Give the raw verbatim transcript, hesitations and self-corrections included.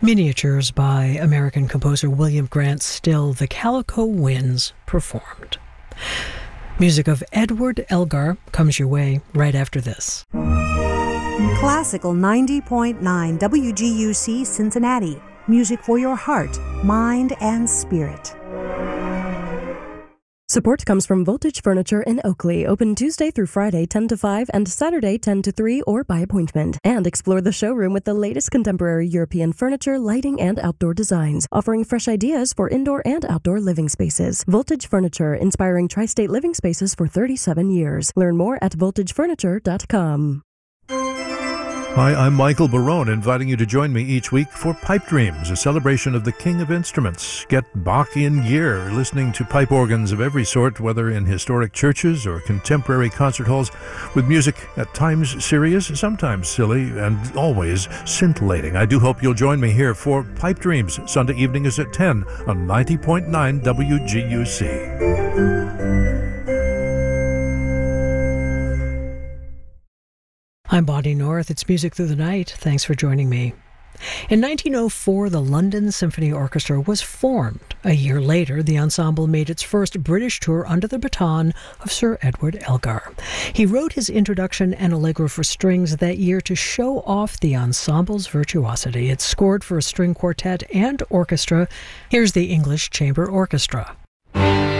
Miniatures by American composer William Grant Still, the Calico Winds performed. Music of Edward Elgar comes your way right after this. Classical ninety point nine W G U C Cincinnati. Music for your heart, mind, and spirit. Support comes from Voltage Furniture in Oakley, open Tuesday through Friday ten to five and Saturday ten to three or by appointment. And explore the showroom with the latest contemporary European furniture, lighting, and outdoor designs, offering fresh ideas for indoor and outdoor living spaces. Voltage Furniture, inspiring tri-state living spaces for thirty-seven years. Learn more at voltage furniture dot com. Hi, I'm Michael Barone, inviting you to join me each week for Pipe Dreams, a celebration of the King of Instruments. Get Bach in gear, listening to pipe organs of every sort, whether in historic churches or contemporary concert halls, with music at times serious, sometimes silly, and always scintillating. I do hope you'll join me here for Pipe Dreams. Sunday evening is at ten on ninety point nine W G U C. I'm Bonnie North. It's Music Through the Night. Thanks for joining me. In nineteen oh four, the London Symphony Orchestra was formed. A year later, the ensemble made its first British tour under the baton of Sir Edward Elgar. He wrote his introduction and Allegro for strings that year to show off the ensemble's virtuosity. It's scored for a string quartet and orchestra. Here's the English Chamber Orchestra.